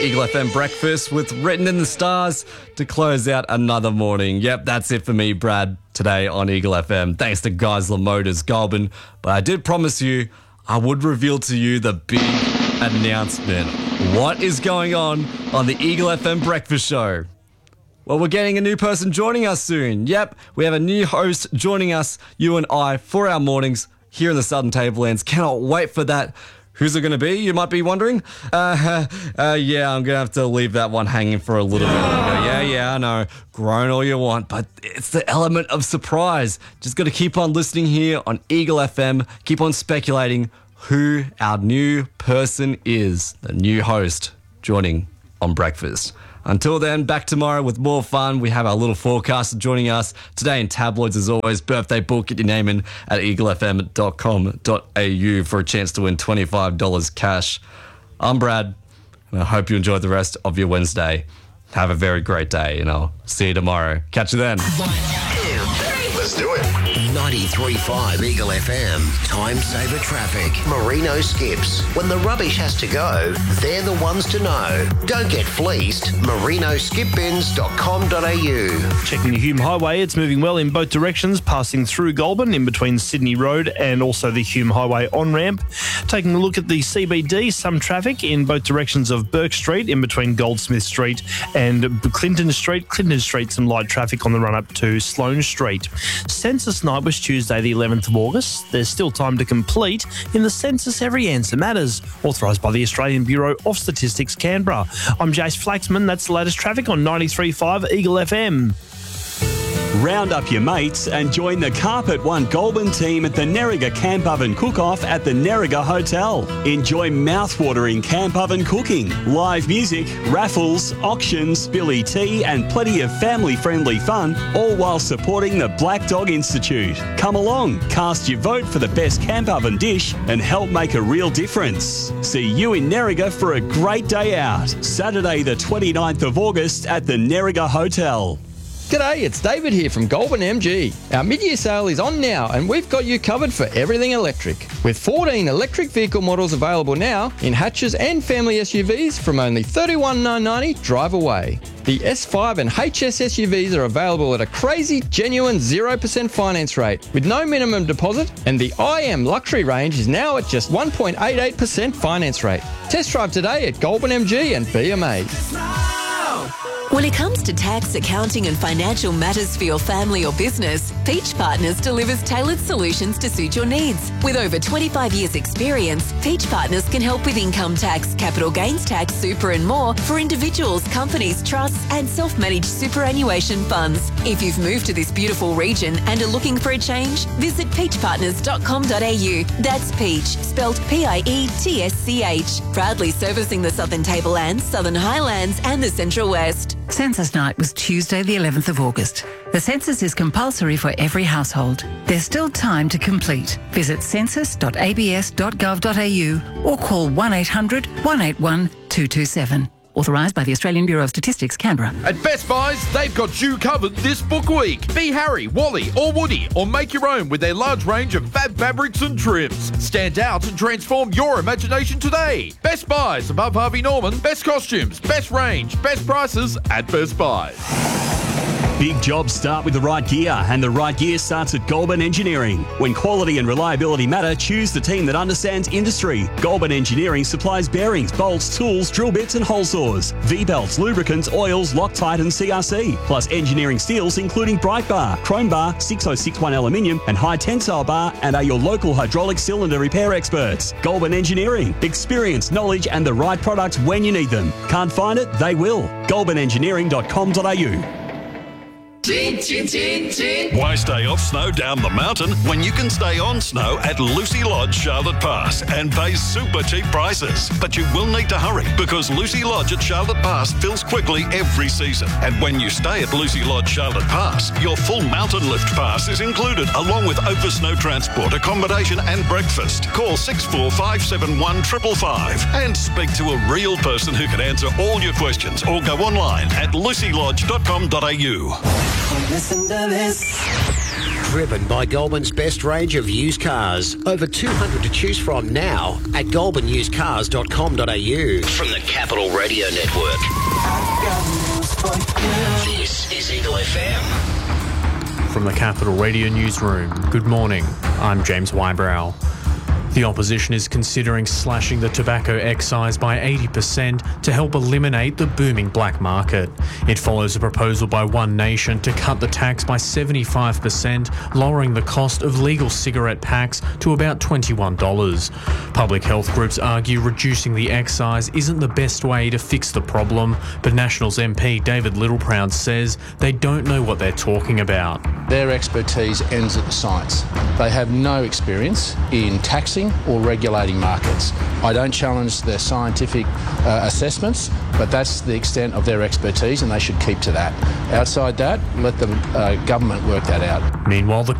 Eagle FM breakfast with Written in the Stars to close out another morning. Yep, that's it for me, Brad, today on Eagle FM. Thanks to Geisler Motors, Goulburn. But I did promise you I would reveal to you the big announcement. What is going on the Eagle FM breakfast show? Well, we're getting a new person joining us soon. Yep, we have a new host joining us, you and I, for our mornings here in the Southern Tablelands. Cannot wait for that. Who's it going to be, you might be wondering? Yeah, I'm going to have to leave that one hanging for a little bit longer. Yeah, I know. Groan all you want, but it's the element of surprise. Just got to keep on listening here on Eagle FM. Keep on speculating who our new person is, the new host joining on breakfast. Until then, back tomorrow with more fun. We have our little forecaster joining us today in tabloids as always. Birthday book, get your name in at eaglefm.com.au for a chance to win $25 cash. I'm Brad, and I hope you enjoy the rest of your Wednesday. Have a very great day, and I'll see you tomorrow. Catch you then. Let's do it. 93.5 Eagle FM. Time saver traffic. Merino Skips. When the rubbish has to go, they're the ones to know. Don't get fleeced. merinoskipbins.com.au. Checking the Hume Highway, it's moving well in both directions, passing through Goulburn in between Sydney Road and also the Hume Highway on-ramp. Taking a look at the CBD, some traffic in both directions of Burke Street in between Goldsmith Street and Clinton Street. Clinton Street, some light traffic on the run-up to Sloane Street. Census night was Tuesday the 11th of August. There's still time to complete. In the census, every answer matters. Authorised by the Australian Bureau of Statistics, Canberra. I'm Jace Flaxman. That's the latest traffic on 93.5 Eagle FM. Round up your mates and join the Carpet One Goulburn team at the Nerriga Camp Oven Cook-Off at the Nerriga Hotel. Enjoy mouth-watering camp oven cooking, live music, raffles, auctions, billy tea and plenty of family-friendly fun, all while supporting the Black Dog Institute. Come along, cast your vote for the best camp oven dish and help make a real difference. See you in Nerriga for a great day out. Saturday the 29th of August at the Nerriga Hotel. G'day, it's David here from Goulburn MG. Our mid-year sale is on now and we've got you covered for everything electric. With 14 electric vehicle models available now in hatches and family SUVs from only $31,990 drive away. The S5 and HS SUVs are available at a crazy, genuine 0% finance rate with no minimum deposit, and the IM luxury range is now at just 1.88% finance rate. Test drive today at Goulburn MG and be amazed. When it comes to tax, accounting and financial matters for your family or business, Peach Partners delivers tailored solutions to suit your needs. With over 25 years experience, Peach Partners can help with income tax, capital gains tax, super and more for individuals, companies, trusts and self-managed superannuation funds. If you've moved to this beautiful region and are looking for a change, visit peachpartners.com.au. That's Peach, spelled P-I-E-T-S-C-H. Proudly servicing the Southern Tablelands, Southern Highlands and the Central West. Census night was Tuesday the 11th of August. The census is compulsory for every household. There's still time to complete. Visit census.abs.gov.au or call 1800 181 227. Authorised by the Australian Bureau of Statistics, Canberra. At Best Buys, they've got you covered this book week. Be Harry, Wally or Woody, or make your own with their large range of fab fabrics and trims. Stand out and transform your imagination today. Best Buys, above Harvey Norman. Best costumes, best range, best prices at Best Buys. Big jobs start with the right gear, and the right gear starts at Goulburn Engineering. When quality and reliability matter, choose the team that understands industry. Goulburn Engineering supplies bearings, bolts, tools, drill bits and hole saws, V-belts, lubricants, oils, Loctite and CRC, plus engineering steels including Bright Bar, Chrome Bar, 6061 aluminium and high tensile bar, and are your local hydraulic cylinder repair experts. Goulburn Engineering. Experience, knowledge and the right products when you need them. Can't find it? They will. goulburnengineering.com.au. Why stay off snow down the mountain when you can stay on snow at Lucy Lodge, Charlotte Pass and pay super cheap prices? But you will need to hurry because Lucy Lodge at Charlotte Pass fills quickly every season. And when you stay at Lucy Lodge, Charlotte Pass, your full mountain lift pass is included along with over snow transport, accommodation and breakfast. Call 64571 555 and speak to a real person who can answer all your questions or go online at lucylodge.com.au. Listen to this. Driven by Goulburn's best range of used cars. Over 200 to choose from now at goulburnusedcars.com.au. From the Capital Radio Network. This is Eagle FM. From the Capital Radio Newsroom, good morning. I'm James Wybrow. The opposition is considering slashing the tobacco excise by 80% to help eliminate the booming black market. It follows a proposal by One Nation to cut the tax by 75%, lowering the cost of legal cigarette packs to about $21. Public health groups argue reducing the excise isn't the best way to fix the problem, but Nationals MP David Littleproud says they don't know what they're talking about. Their expertise ends at the science. They have no experience in taxing or regulating markets. I don't challenge their scientific assessments, but that's the extent of their expertise and they should keep to that. Outside that, let the government work that out. Meanwhile, the